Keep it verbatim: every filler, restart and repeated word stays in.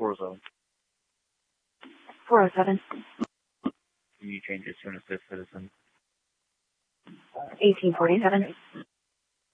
four oh seven. four oh seven. Can you change it to an assist citizen? eighteen forty-seven.